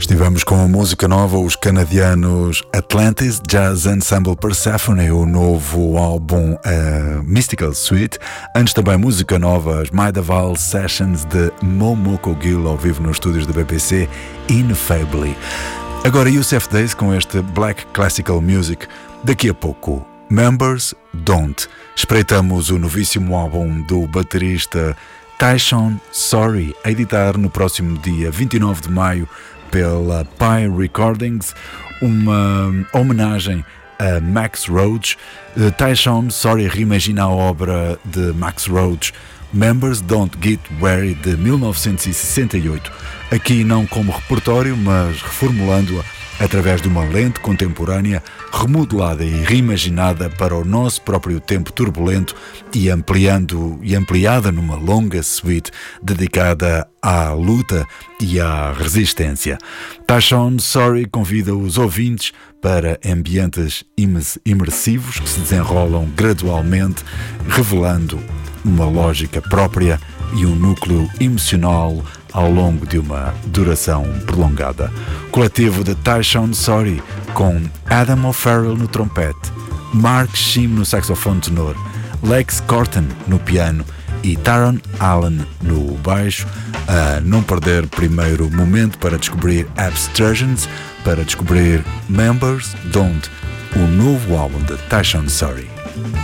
Estivemos com a música nova, os canadianos Atlantis Jazz Ensemble Persephone, o novo álbum Mystical Suite. Antes também música nova, as Maidaval Sessions de Momoko Gill ao vivo nos estúdios da BBC, Ineffably. Agora Yusef Days com este Black Classical Music. Daqui a pouco, Members Don't. Espreitamos o novíssimo álbum do baterista Tyshawn Sorry, a editar no próximo dia 29 de maio pela Pi Recordings, uma homenagem a Max Roach. Tyshawn Sorry reimagina a obra de Max Roach, Members Don't Get Weary, de 1968, aqui não como repertório, mas reformulando-a através de uma lente contemporânea remodelada e reimaginada para o nosso próprio tempo turbulento e ampliada numa longa suite dedicada à luta e à resistência. Tyshawn Sorry convida os ouvintes para ambientes imersivos que se desenrolam gradualmente, revelando uma lógica própria e um núcleo emocional ao longo de uma duração prolongada. Coletivo de Tyshawn Sorry, com Adam O'Farrell no trompete, Mark Shim no saxofone tenor, Lex Corton no piano e Taron Allen no baixo. A não perder primeiro momento para descobrir Abstractions, para descobrir Members Don't, o novo álbum de Tyshawn Sorry.